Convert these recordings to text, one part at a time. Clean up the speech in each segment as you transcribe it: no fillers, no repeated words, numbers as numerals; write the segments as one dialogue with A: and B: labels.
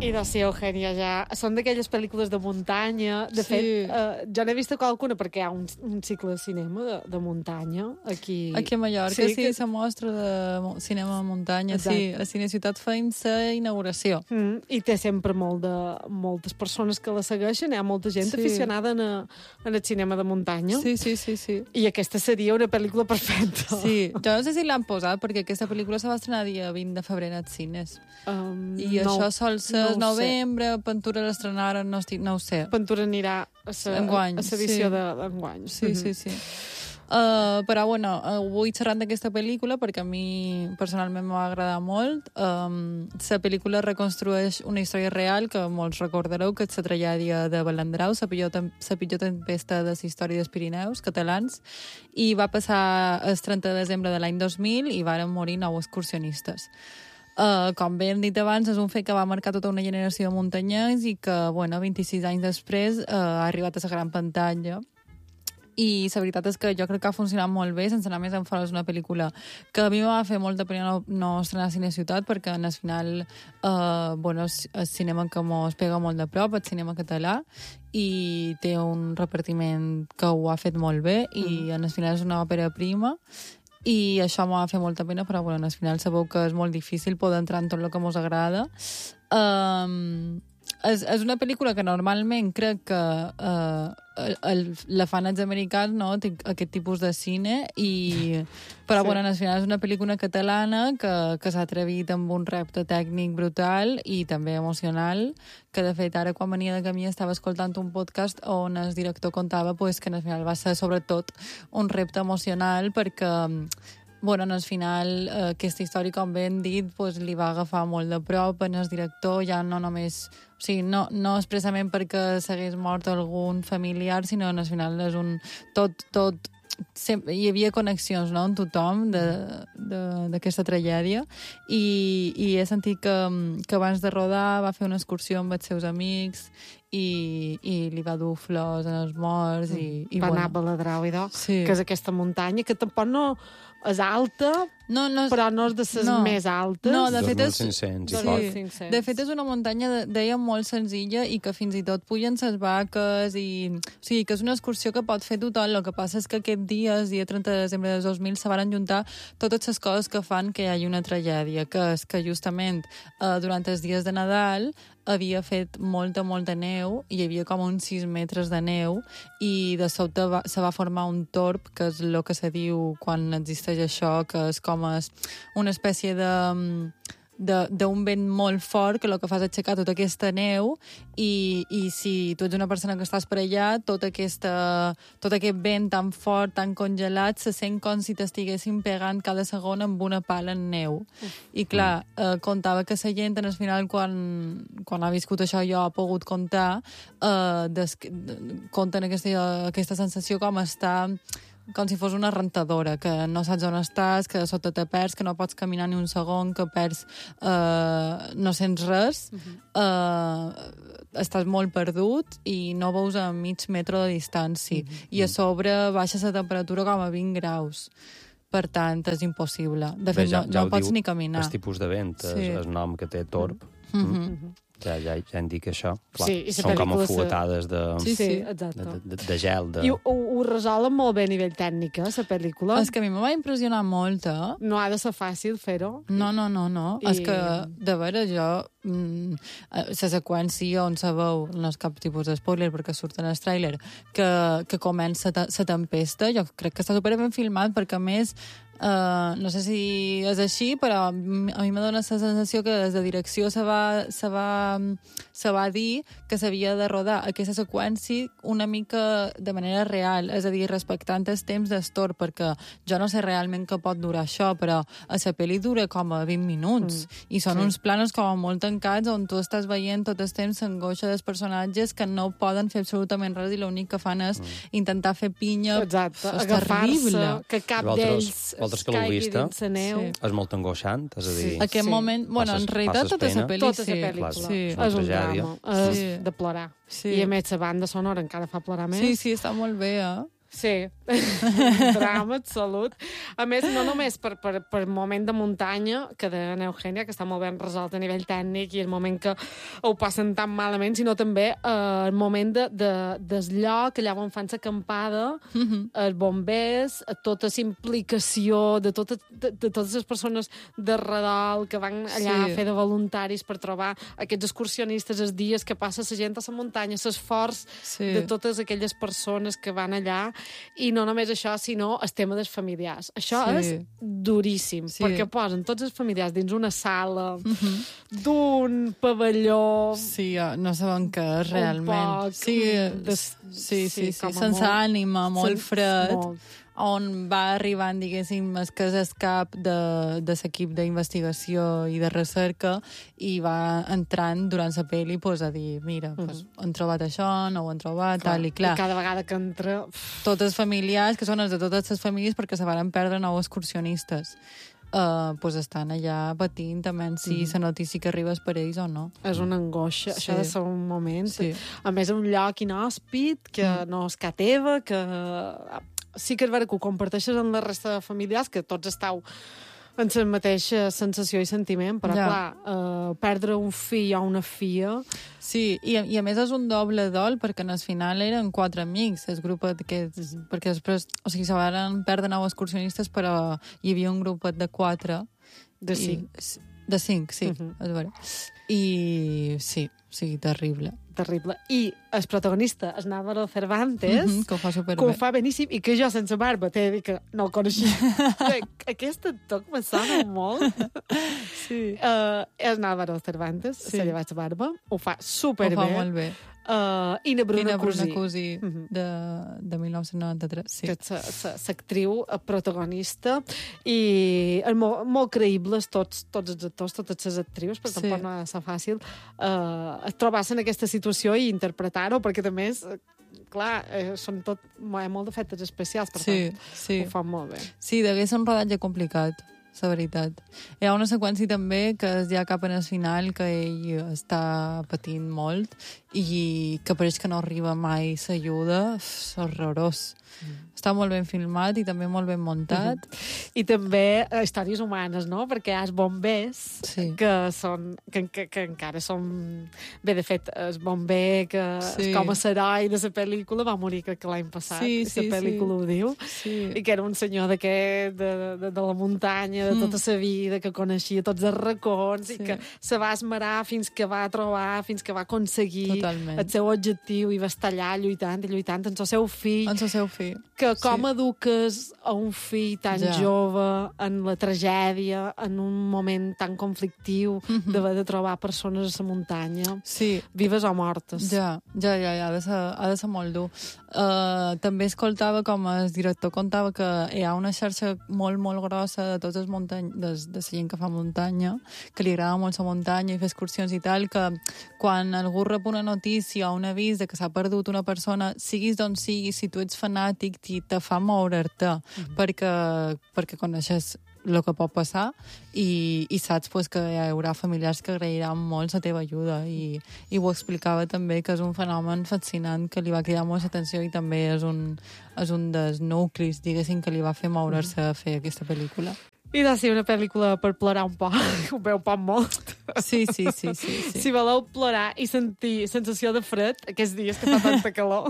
A: I de sí, Eugènia, ja... Són d'aquelles pel·lícules de muntanya. De fet, jo n'he vist qualcuna perquè hi ha un cicle de cinema de muntanya aquí...
B: Aquí a Mallorca, sí, se mostra de cinema de muntanya. Exacte. Sí, a Cine Ciutat feim la inauguració.
A: I té sempre moltes persones que la segueixen. Hi ha molta gent aficionada en el cinema de muntanya.
B: Sí.
A: I aquesta seria una pel·lícula perfecta.
B: Sí, jo no sé si l'han posat, perquè aquesta pel·lícula se va estrenar dia 20 de febrer als cines. I això sol ser novembre, Pentura l'estrenaren, no ho sé.
A: Pentura anirà a l'edició d'enguany.
B: Sí. Però, bueno, vull xerrar d'aquesta pel·lícula perquè a mi personalment m'ha agradat molt. La pel·lícula reconstrueix una història real que molts recordareu, que és la tragèdia de Balandrau, la pitjor tempesta de la història dels Pirineus catalans, i va passar el 30 de desembre de l'any 2000 i varen morir 9 excursionistes. Com bé hem dit abans, és un fet que va marcar tota una generació de muntanyencs i que, 26 anys després, ha arribat a la gran pantalla. I la veritat és que jo crec que ha funcionat molt bé, sense anar més en fora. És una pel·lícula que a mi m'ha fet molta pena no estrenar a Cine Ciutat, perquè al final és cinema que mos pega molt de prop, el cinema català, i té un repartiment que ho ha fet molt bé, i al final és una òpera prima, i això m'ha fet molta pena, però al final sabeu que és molt difícil poder entrar en tot el que mos agrada. És una pel·lícula que normalment crec que la fan els americans, no? Aquest tipus de cine, però al final és una pel·lícula catalana que s'ha atrevit amb un repte tècnic brutal i també emocional, que de fet ara quan venia de camí estava escoltant un podcast on el director contava que al final va ser sobretot un repte emocional, perquè al final aquesta història, com ben dit, li va agafar molt de prop en el director, ja no només... O sigui, no expressament perquè s'hagués mort algun familiar, sinó al final és un... Tot sempre, hi havia connexions, no?, amb tothom d'aquesta tragèdia, i he sentit que abans de rodar va fer una excursió amb els seus amics i li va dur flors en els morts
A: va anar a Baladrau, que és aquesta muntanya que tampoc no és alta, però no és de les més altes.
B: No, de fet és...
C: 2.500.
B: De fet és una muntanya, deia, molt senzilla i que fins i tot pugen ses vaques i... O sigui, que és una excursió que pot fer tothom. El que passa és que aquest dia, el dia 30 de desembre de 2000, se van juntar totes les coses que fan que hi hagi una tragèdia, que és que justament durant els dies de Nadal havia fet molta neu, i hi havia com uns 6 metres de neu, i de sobte se va formar un torb, que és el que se diu quan existeix això, que és com una espècie d'un vent molt fort que el que fa és aixecar tota aquesta neu, i si tu ets una persona que estàs per allà, tot aquest vent tan fort, tan congelat, se sent com si t'estiguessin pegant cada segon amb una pala en neu. I clar, contava que la gent, al final, quan ha viscut això, jo he pogut contar, compten aquesta sensació com si fos una rentadora, que no saps on estàs, que sota te perds, que no pots caminar ni un segon, que perds, no sents res, estàs molt perdut i no veus a mig metre de distància. I a sobre baixa la temperatura com a 20 graus. Per tant, és impossible. De fet, no pots ni caminar.
C: El tipus de vent, el nom que té torb. Ja hem dit que això, clar, són com a foguetades de gel.
A: I ho resolen molt bé a nivell tècnic, la pel·lícula.
B: És que a mi me va impressionar molt,
A: No ha de ser fàcil fer-ho.
B: No. És que, de veure, la seqüència on se veu, no és cap tipus d'espoiler perquè surt en el tràiler, que comença la tempesta, jo crec que està super ben filmat, perquè a més no sé si és així, però a mi me dona la sensació que des de direcció se va dir que s'havia de rodar aquesta seqüència una mica de manera real, és a dir, respectant el temps d'estor, perquè jo no sé realment què pot durar això, però a la pel·li dura com a 20 minuts, i són uns planos com a molt tancats on tu estàs veient tot el temps l'angoixa dels personatges que no poden fer absolutament res i l'únic que fan és intentar fer pinya.
A: Exacte, agafar-se, que cap d'ells
C: que l'heu vista, és molt angoixant, és a dir...
B: Aquest moment, en realitat tota la
A: pel·lícula és un drama, és de plorar. I a més la banda sonora encara fa plorar més.
B: Sí, està molt bé,
A: Sí, drama absolut. A més, no només per moment de muntanya, que de Eugènia, que està molt ben resolt a nivell tècnic, i el moment que ho passen tan malament, sinó també el moment del lloc, allà on fan l'acampada, els bombers, tota la implicació de totes les persones de redol que van allà a fer de voluntaris per trobar aquests excursionistes, els dies que passa la gent a la muntanya, l'esforç de totes aquelles persones que van allà. I no només això, sinó el tema dels familiars. Això és duríssim, perquè posen tots els familiars dins una sala d'un pavelló...
B: Sí, no saben què és realment. Sense ànima, molt fred. On va arribant, diguéssim, que és el cap de l'equip d'investigació i de recerca i va entrant durant la pel·li a dir, mira, han trobat això, no ho han trobat, tal i clar.
A: I cada vegada que entra...
B: Tots els familiars, que són els de totes les famílies, perquè se van perdre 9 excursionistes. Estan allà patint també si la notícia que arribes per ells o no.
A: És una angoixa, això ha de ser un moment. A més, un lloc inhòspit, que no és ca teva, que... Sí que és vera que ho comparteixes amb la resta de familiars, que tots estàu en la mateixa sensació i sentiment, però clar, perdre un fill o una filla...
B: Sí, i a més és un doble dol, perquè al final eren 4 amics, el grup d'aquests, perquè després, o sigui, se van perdre 9 excursionistes, però hi havia un grupet de 4.
A: De 5.
B: De 5, sí, és vera. I sí, terrible.
A: Terrible. I el protagonista, el Álvaro Cervantes,
B: que ho fa superbé.
A: Que ho fa beníssim, i que jo sense barba t'he de dir que no el coneixia. Aquest actor que me sona molt.
B: Sí.
A: És Álvaro Cervantes, s'ha llevat la barba, ho fa superbé.
B: Ho fa molt bé.
A: I na Bruna
B: Cusí, de 1993, sí.
A: Que és l'actriu protagonista, i molt creïbles tots els actors, totes les actrius, perquè tampoc no ha de ser fàcil trobar-se en aquesta situació i interpretar-ho, perquè també és... Clar, són molt d'efectes especials, per tant, ho fan molt bé.
B: Sí, degué ser un rodatge complicat, la veritat. Hi ha una seqüència també que és ja cap en el final, que ell està patint molt i que pareix que no arriba mai l'ajuda. És horrorós. Està molt ben filmat i també molt ben muntat.
A: I també històries humanes, no? Perquè hi ha els bombers que encara són... Bé, de fet, el bomber que és com a heroi de la pel·lícula va morir, crec que l'any passat. La pel·lícula ho diu. I que era un senyor d'aquest, de la muntanya, de tota la vida, que coneixia tots els racons i que se va esmerar fins que va trobar, fins que va aconseguir el seu objectiu i va estar allà lluitant amb el seu fill.
B: Amb el seu fill.
A: Que com eduques a un fill tan jove en la tragèdia, en un moment tan conflictiu d'haver de trobar persones a la muntanya, vives o mortes.
B: Ja, ha de ser molt dur. També escoltava com el director contava que hi ha una xarxa molt, molt grossa de tots els de la gent que fa muntanya, que li agrada molt la muntanya i fer excursions i tal, que quan algú rep una notícia o un avís de que s'ha perdut una persona, siguis d'on siguis, si tu ets fanàtic, te fa moure't, perquè coneixes el que pot passar i saps que hi haurà familiars que agrairan molt la teva ajuda i ho explicava també, que és un fenomen fascinant que li va cridar molt l'atenció i també és un dels nuclis, diguéssim, que li va fer moure's a fer aquesta pel·lícula.
A: I de ser una pel·lícula per plorar un poc, ho veu poc molt.
B: Sí.
A: Si voleu plorar i sentir sensació de fred, aquests dies que fa tanta calor,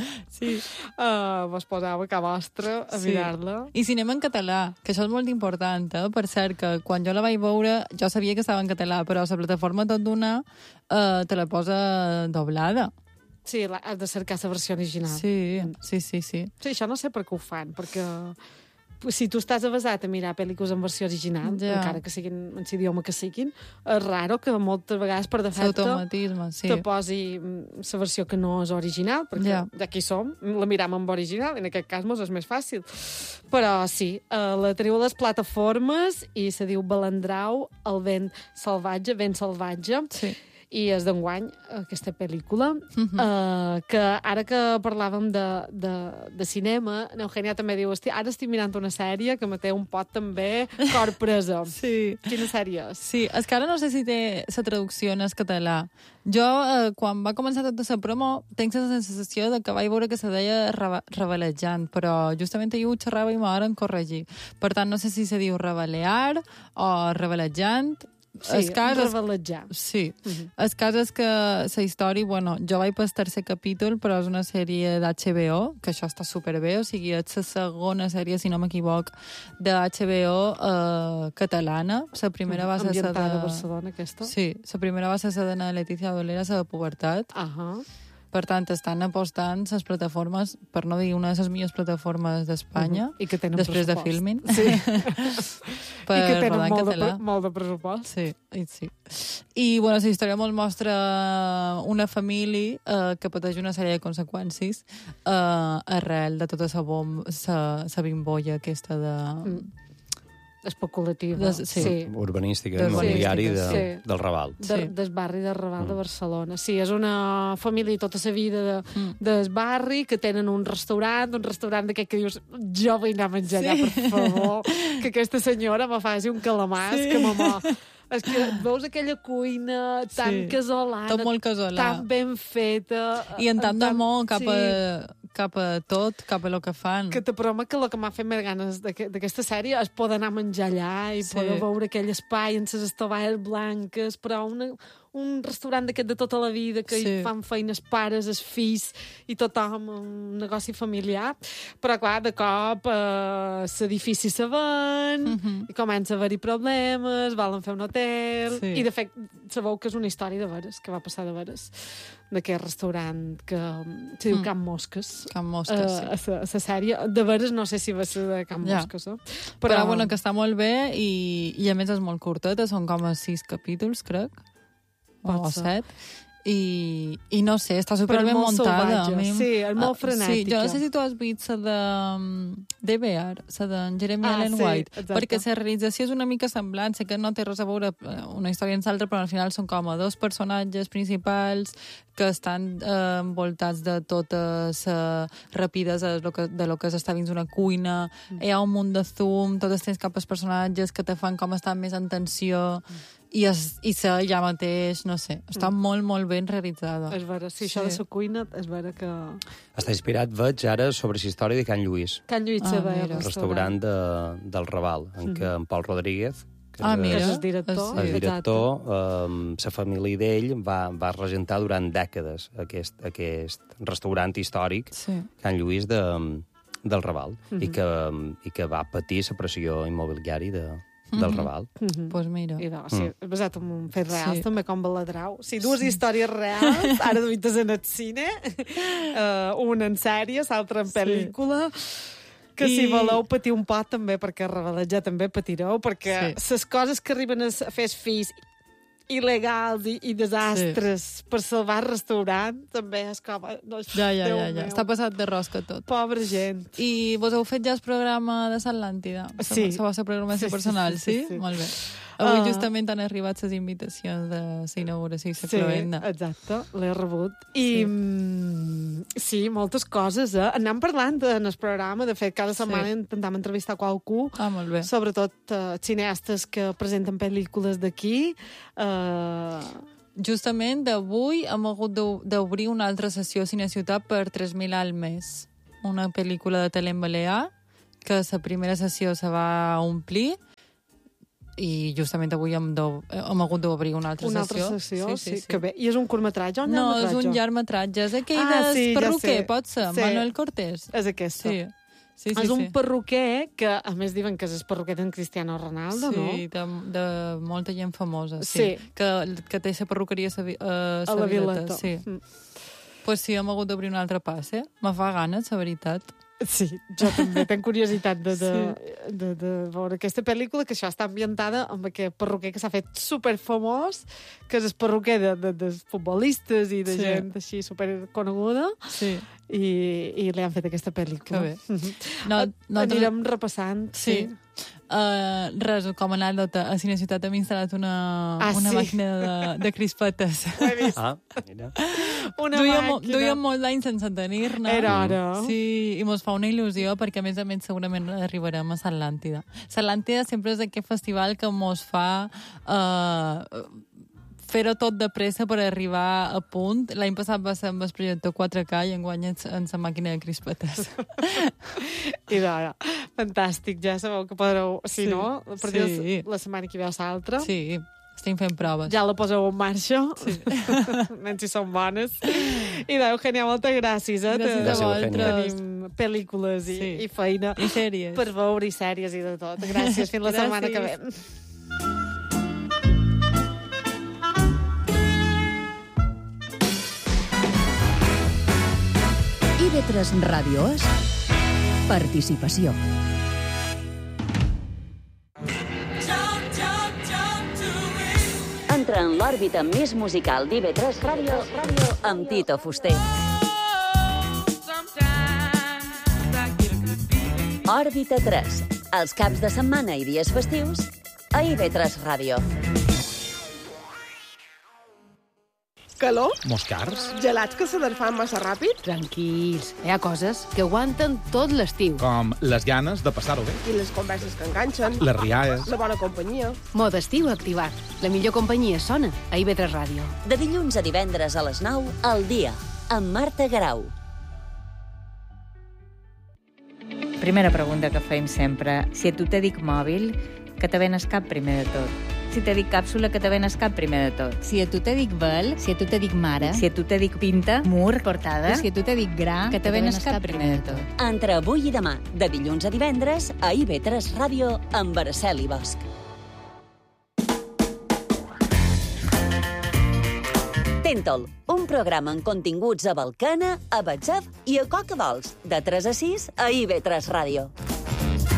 A: vos poseu a casa vostra a mirar-la.
B: I cinema en català, que això és molt important, per cert, que quan jo la vaig veure, jo sabia que estava en català, però la plataforma tot d'una te la posa doblada.
A: Sí, has de cercar la versió original.
B: Sí.
A: Sí, això no sé per què ho fan, perquè... Si tu estàs avasat a mirar pel·lícules en versió original, encara que siguin en l'idioma que siguin, és raro que moltes vegades per defecte te posi la versió que no és original, perquè d'aquí som, la miram en original, en aquest cas mos és més fàcil. Però sí, la teniu a les plataformes i se diu Balandrau, el vent salvatge, i és d'enguany, aquesta pel·lícula, que ara que parlàvem de cinema, n'Eugènia també diu, ara estic mirant una sèrie que me té un pot també cor presa.
B: Sí.
A: Quina sèrie és?
B: Sí, és que ara no sé si té la traducció en català. Jo, quan va començar tota la promo, tinc la sensació de que vaig veure que se deia revelejant, però justament ahir ho xerrava i m'han corregir. Per tant, no sé si se diu revelear o revelejant.
A: Sí, revelejar.
B: Sí. El cas és que la història, bueno, jo vaig pel tercer capítol, però és una sèrie d'HBO, que això està superbé, o sigui, és la segona sèrie, si no m'equivoc, de HBO catalana. La primera va ser
A: ambientada a Barcelona, aquesta?
B: Sí, la primera va ser la de Letícia Dolera, la de Pubertat. Per tant, estan apostant les plataformes, per no dir una de les millors plataformes d'Espanya,
A: i que tenen
B: després
A: pressupost.
B: de Filmin.
A: Sí. I que tenen molt de pressupost.
B: Sí. I, bueno, la història molt mostra una família que pateix una sèrie de conseqüències arrel de tota la bimbolla aquesta de...
A: especulativa.
C: Urbanística, immobiliari del Raval.
A: Del barri del Raval de Barcelona. Sí, és una família tota la vida del barri, que tenen un restaurant d'aquest que dius, jo vull anar a menjar allà, per favor, que aquesta senyora me faci un calamàs que m'amor. És que veus aquella cuina tan casolana,
B: tot molt casolà,
A: tan ben feta,
B: i en tant d'amor cap a tot, cap a lo que fan.
A: Que te proma que el que m'ha fet més ganes d'aquesta sèrie és poder anar a menjar allà i poder veure aquell espai amb les estovalles blanques, però un restaurant d'aquest de tota la vida, que hi fan feines pares, els fills i tothom, un negoci familiar. Però, clar, de cop l'edifici se ven, i comença a haver-hi problemes, volen fer un hotel, i de fet sabeu que és una història de veres, que va passar de veres, d'aquest restaurant que se diu Can Mosques.
B: Can Mosques,
A: sí. A la sèrie. De veres no sé si va ser de Can Mosques,
B: Però, bueno, que està molt bé i a més és molt curteta, són com a 6 capítols, crec. O 7. I no sé, està superben muntada.
A: Sí, és molt frenètica.
B: Sí, jo no sé si tu has vist la de VR, la de Jeremy Allen White, perquè la realització és una mica semblant, sé que no té res a veure una història amb l'altra, però al final són com a 2 personatges principals que estan envoltats de tota la rapidesa de lo que s'està dins una cuina, hi ha un munt de zoom, totes tens cap als personatges que te fan com estar més en tensió, i ser allà mateix, no sé, està molt, molt ben realitzada.
A: És vera, sí, això de la cuina, és vera que...
C: Està inspirat, veig, ara, sobre la història de Can Lluís.
A: Can Lluís el
C: restaurant del Raval, en què en Pol Rodríguez, que
A: és el director,
C: la família d'ell va regentar durant dècades aquest restaurant històric, Can Lluís del Raval, i que va patir la pressió immobiliària del Raval.
B: Pues mira.
A: Sí, basat en un fet reals, també com Baladrau. Sí, 2 històries reals, ara duites en el cine, una en sèrie, l'altra en pel·lícula, que si voleu patir un pot també, perquè revelejar també patireu, perquè les coses que arriben a fer els fills il·legals i desastres per salvar el restaurant, també és com...
B: Ja. Està passat de rosca tot.
A: Pobra gent.
B: I vos heu fet ja el programa de l'Atlàntida?
A: Sí.
B: La vostra programació personal, sí? Molt bé. Avui justament han arribat les invitacions de la inauguració i la cloenda.
A: Sí, exacte, l'he rebut. I sí, moltes coses, Anem parlant en el programa, de fet, cada setmana intentem entrevistar qualcú,
B: molt bé.
A: Sobretot cineastes que presenten pel·lícules d'aquí.
B: Justament d'avui hem hagut d'obrir una altra sessió a Cineciutat per 3.000 al mes. Una pel·lícula de talent balear, que la primera sessió se va omplir, i justament avui hem hagut d'obrir una altra
A: sessió. Sí. Que bé. I és un curtmetratge o un llargmetratge?
B: No, és un llargmetratge. És aquell del perruquer, pot ser? Manuel Cortés.
A: És aquesta.
B: Sí,
A: és un perruquer que, a més, diuen que és el perruquer d'en Cristiano Ronaldo, no?
B: Sí, de molta gent famosa, que té la perruqueria a la Vileta. Sí. Pues sí, hem hagut d'obrir un altre pas, Me fa ganes, la veritat.
A: Sí, jo també tenc curiositat de veure aquesta pel·lícula, que això està ambientada amb aquest perruquer que s'ha fet superfamós, que és el perruquer de futbolistes i de gent així superconeguda, i li han fet aquesta pel·lícula.
B: Que bé.
A: Anirem repassant.
B: Res, com a anècdota, a Cineciutat hem instal·lat una màquina de crispetes.
A: Ho he vist.
C: Mira.
A: Una màquina.
B: Duíem molt d'anys sense tenir-ne.
A: Era hora.
B: Sí, i mos fa una il·lusió perquè, a més segurament arribarem a Satlàntida. Satlàntida sempre és aquest festival que mos fa fer-ho tot de pressa per arribar a punt. L'any passat va ser amb el projecte 4K i enguany en la màquina de crispetes.
A: I ara, fantàstic, ja sabeu que podreu, si no, per dir la setmana que ve a l'altra.
B: Sí, estem fent proves.
A: Ja la poseu en marxa. Sí. Menys si són bones. I Eugènia, moltes gràcies.
B: Gràcies a vosaltres.
A: Tenim pel·lícules i feina.
B: I sèries.
A: Per veure i sèries i de tot. Gràcies. Fins la setmana que ve.
D: IB3 Ràdio és participació. Entra en l'òrbita més musical d'IB3 Ràdio amb Tito Fuster. Òrbita 3, els caps de setmana i dies festius a IB3 Ràdio.
E: Calor?
F: Moscars?
E: Gelats que se fan massa ràpid?
G: Tranquils, hi ha coses que aguanten tot l'estiu.
F: Com les ganes de passar-ho bé.
E: I les converses que enganxen.
F: Les rialles.
E: La bona companyia.
G: Mode estiu activat. La millor companyia sona a IB3 Ràdio.
D: De dilluns a divendres a les 9, al dia, amb Marta Garau.
H: Primera pregunta que fem sempre. Si a tu te dic mòbil, que te venes cap primer de tot. Si te dic càpsula, que te venes cap primer de tot.
I: Si a tu te dic vel, si a tu te dic mare,
H: si a tu te dic pinta, mur, portada,
I: si a tu te dic gra,
H: que te venes cap primer de tot.
D: Entre avui i demà, de dilluns a divendres, a IB3 Ràdio, amb Araceli Bosch. Tentol, un programa amb continguts a Balcana, a Batxaf i a Coca Dols, de 3 a 6 a IB3 Ràdio.